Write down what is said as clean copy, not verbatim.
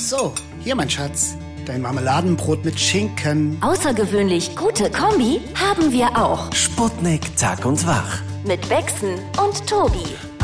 So, hier mein Schatz. Dein Marmeladenbrot mit Schinken. Außergewöhnlich gute Kombi haben wir auch. Sputnik Tag und Wach. Mit Bexen und Tobi.